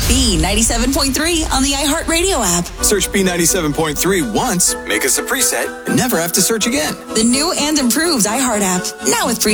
B97.3 on the iHeartRadio app. Search B97.3 once, make us a preset, and never have to search again. The new and improved iHeart app. Now with